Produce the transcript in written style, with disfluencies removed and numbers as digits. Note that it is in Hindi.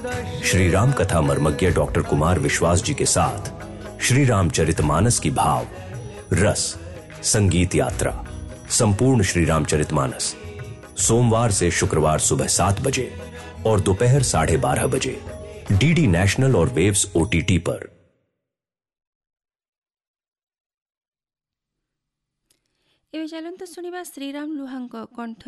श्री राम कथा मर्मज्ञ डॉक्टर कुमार विश्वास जी के साथ श्री रामचरितमानस की भाव रस संगीत यात्रा संपूर्ण श्री रामचरितमानस सोमवार से शुक्रवार सुबह 7 बजे और दोपहर 12:30 बजे डीडी नेशनल और वेव्स OTT पर। ଏବେ ଚାଲନ୍ତୁ ଶୁଣିବା ଶ୍ରୀରାମ ଲୁହାଙ୍କ କଣ୍ଠ